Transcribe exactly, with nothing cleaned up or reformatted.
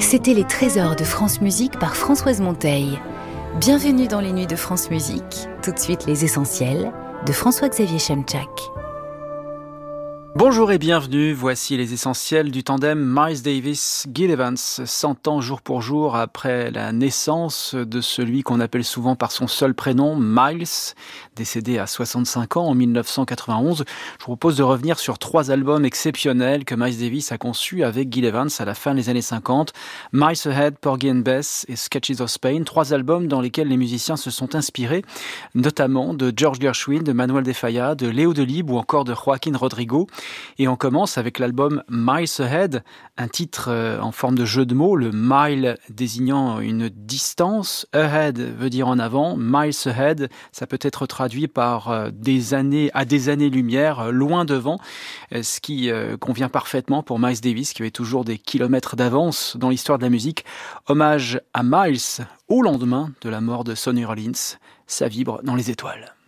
C'était les trésors de France Musique par Françoise Monteil. Bienvenue dans les nuits de France Musique. Tout de suite, les essentiels de François-Xavier Chemczak. Bonjour et bienvenue, voici les essentiels du tandem Miles Davis-Gil Evans, cent ans jour pour jour après la naissance de celui qu'on appelle souvent par son seul prénom, Miles, décédé à soixante-cinq ans en dix-neuf cent quatre-vingt-onze. Je vous propose de revenir sur trois albums exceptionnels que Miles Davis a conçus avec Gil Evans à la fin des années cinquante. Miles Ahead, Porgy and Bess et Sketches of Spain, trois albums dans lesquels les musiciens se sont inspirés, notamment de George Gershwin, de Manuel de Falla, de Léo Delibes ou encore de Joaquín Rodrigo. Et on commence avec l'album Miles Ahead, un titre en forme de jeu de mots, le mile désignant une distance, ahead veut dire en avant, Miles Ahead, ça peut être traduit par des années, à des années-lumière, loin devant, ce qui convient parfaitement pour Miles Davis, qui avait toujours des kilomètres d'avance dans l'histoire de la musique. Hommage à Miles au lendemain de la mort de Sonny Rollins, ça vibre dans les étoiles.